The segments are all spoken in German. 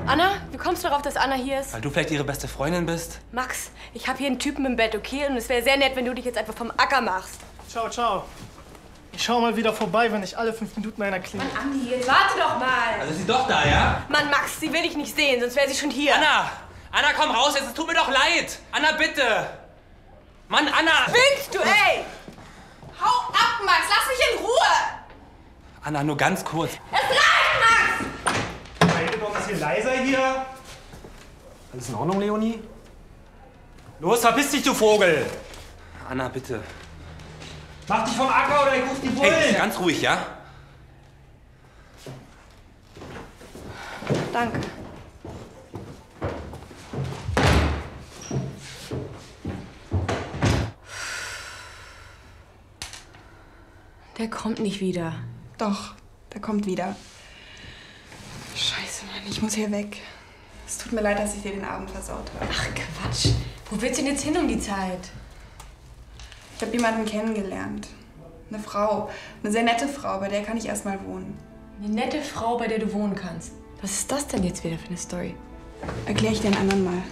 Anna, wie kommst du darauf, dass Anna hier ist? Weil du vielleicht ihre beste Freundin bist? Max, ich habe hier einen Typen im Bett, okay? Und es wäre sehr nett, wenn du dich jetzt einfach vom Acker machst. Ciao, ciao. Ich schau mal wieder vorbei, wenn ich alle 5 Minuten einer klingel. Mann, Andi, jetzt warte doch mal. Also ist sie doch da, ja? Mann, Max, sie will ich nicht sehen, sonst wäre sie schon hier. Anna! Anna, komm raus jetzt, es tut mir doch leid! Anna, bitte! Mann, Anna! Spinnst du, ey! Hau ab, Max, lass mich in Ruhe! Anna, nur ganz kurz. Es reicht, Max! Seid doch ein bisschen leiser hier. Alles in Ordnung, Leonie? Los, verpiss dich, du Vogel! Anna, bitte. Mach dich vom Acker oder ich ruf die Bullen! Hey, ganz ruhig, ja? Danke. Der kommt nicht wieder. Doch, der kommt wieder. Scheiße, Mann, ich muss hier weg. Es tut mir leid, dass ich dir den Abend versaut habe. Ach, Quatsch. Wo willst du denn jetzt hin um die Zeit? Ich habe jemanden kennengelernt. Eine Frau. Eine sehr nette Frau, bei der kann ich erstmal wohnen. Eine nette Frau, bei der du wohnen kannst. Was ist das denn jetzt wieder für eine Story? Erkläre ich dir einen anderen Mal.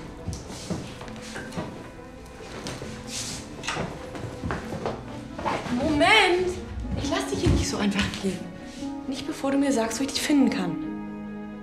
Moment! Ich lass dich hier nicht so einfach gehen. Nicht bevor du mir sagst, wo ich dich finden kann.